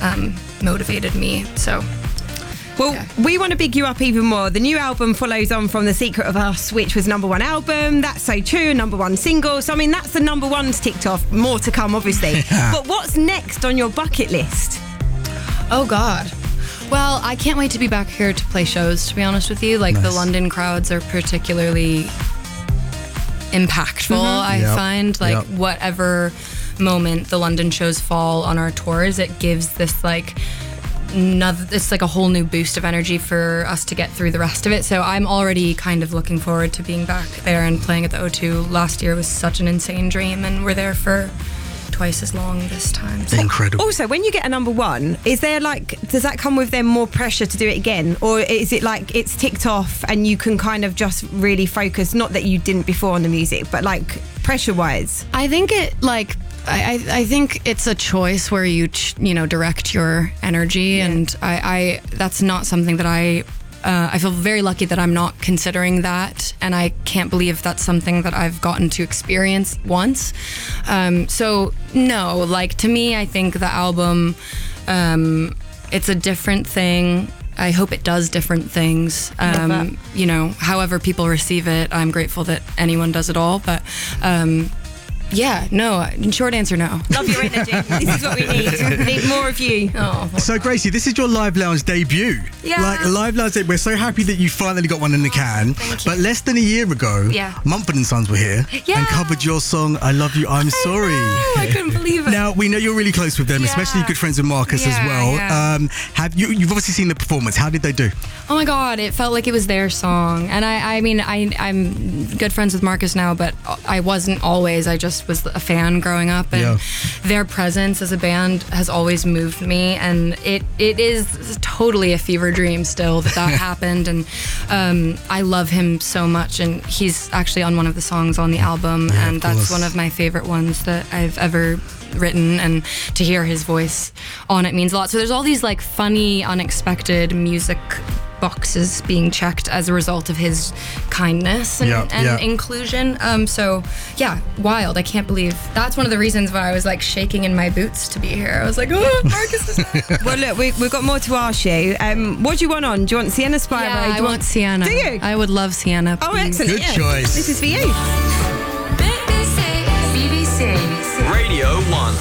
motivated me. So. Well, we want to big you up even more. The new album follows on from The Secret of Us, which was #1 album. That's So True, #1 single. So, I mean, that's the #1's ticked off. More to come, obviously. But what's next on your bucket list? Oh, God. Well, I can't wait to be back here to play shows, to be honest with you. Like, the London crowds are particularly impactful, I find. Like, whatever moment the London shows fall on our tours, it gives this, like... it's like a whole new boost of energy for us to get through the rest of it. So I'm already kind of looking forward to being back there and playing at the O2. Last year was such an insane dream, and we're there for twice as long this time. So. Incredible. Also, when you get a #1, is there does that come with then more pressure to do it again? Or is it like it's ticked off and you can kind of just really focus, not that you didn't before on the music, but like pressure-wise? I think I think it's a choice where you direct your energy, and I that's not something that I feel very lucky that I'm not considering that, and I can't believe that's something that I've gotten to experience once. So no, like to me, I think the album, it's a different thing. I hope it does different things. However people receive it, I'm grateful that anyone does it all, but. Yeah, no. Short answer, no. Love your energy. This is what we need. We need more of you. Oh. So, Gracie, this is your Live Lounge debut. Yeah. Like, Live Lounge, we're so happy that you finally got one in the can. Thank you. But less than a year ago, Mumford & Sons were here and covered your song, I Love You, I'm Sorry. I couldn't believe it. Now, we know you're really close with them, especially good friends with Marcus as well. Yeah. You've obviously seen the performance. How did they do? Oh my God, it felt like it was their song. And I'm good friends with Marcus now, but I wasn't always. I just was a fan growing up, and their presence as a band has always moved me, and it is totally a fever dream still that happened. And I love him so much, and he's actually on one of the songs on the album, and that's one of my favorite ones that I've ever written, and to hear his voice on it means a lot. So there's all these like funny, unexpected music boxes being checked as a result of his kindness and inclusion. So yeah, wild. I can't believe that's one of the reasons why I was like shaking in my boots to be here. I was like, oh, Marcus is there. Well, look, we've got more to ask you. What do you want on? Do you want Sienna Spyro? Yeah, I want Sienna. Do you? I would love Sienna. Oh, excellent. Good choice. This is for you. BBC Radio 1.